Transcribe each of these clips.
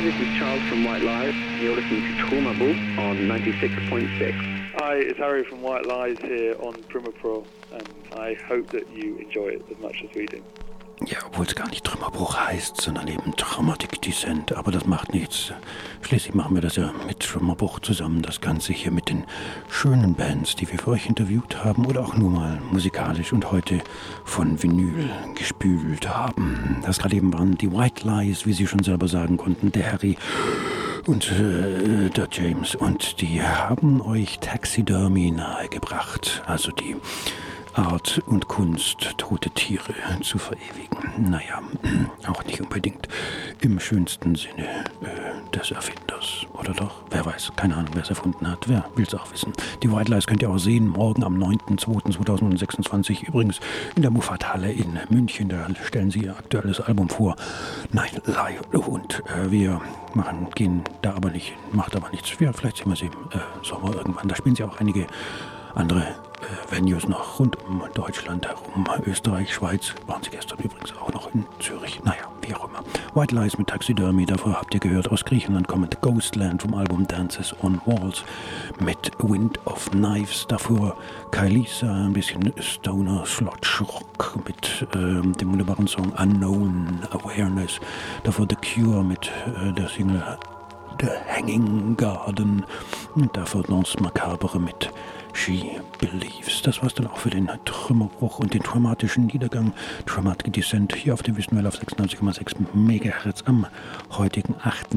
this is Charles from White Lies. You're listening to Tromabo on 96.6. Hi, it's Harry from White Lies here on Primapro, and I hope that you enjoy it as much as we do. Ja, obwohl es gar nicht Trümmerbruch heißt, sondern eben Traumatic Descent. Aber das macht nichts. Schließlich machen wir das ja mit Trümmerbruch zusammen. Das Ganze hier mit den schönen Bands, die wir für euch interviewt haben oder auch nur mal musikalisch und heute von Vinyl gespült haben. Das gerade eben waren die White Lies, wie sie schon selber sagen konnten, der Harry und der James. Und die haben euch Taxidermy nahegebracht. Also die Art und Kunst, tote Tiere zu verewigen. Naja, auch nicht unbedingt im schönsten Sinne des Erfinders. Oder doch? Wer weiß, keine Ahnung, wer es erfunden hat. Wer will es auch wissen. Die White Lies könnt ihr auch sehen, morgen am 9.2.2026. Übrigens in der Muffat-Halle in München. Da stellen sie ihr aktuelles Album vor. Nein, live. Und wir gehen da aber nicht hin. Macht aber nichts. Ja, vielleicht sehen wir sie im Sommer irgendwann. Da spielen sie auch einige andere Venues noch rund um Deutschland herum. Österreich, Schweiz, waren sie gestern übrigens auch noch in Zürich. Naja, wie auch immer. White Lies mit Taxidermy, davor habt ihr gehört, aus Griechenland kommend Ghostland vom Album Dances on Walls mit Wind of Knives. Davor Kailisa, ein bisschen Stoner Sludge Rock mit dem wunderbaren Song Unknown Awareness. Davor The Cure mit der Single The Hanging Garden. Und davor Danse Macabre mit She Believes. Das war's dann auch für den Trümmerbruch und den traumatischen Niedergang. Traumatic Descent hier auf dem Wüstenwelle auf 96,6 MHz am heutigen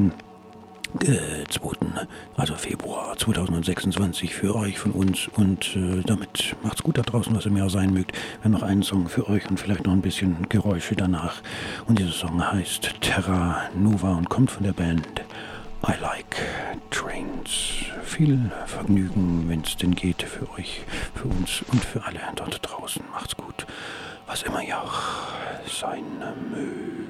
8.2., also Februar 2026 für euch von uns. Und damit macht's gut da draußen, was ihr mir auch sein mögt. Wir haben noch einen Song für euch und vielleicht noch ein bisschen Geräusche danach. Und dieser Song heißt Terra Nova und kommt von der Band I Like Trains. Viel Vergnügen, wenn es denn geht, für euch, für uns und für alle dort draußen. Macht's gut, was immer ja auch sein möge.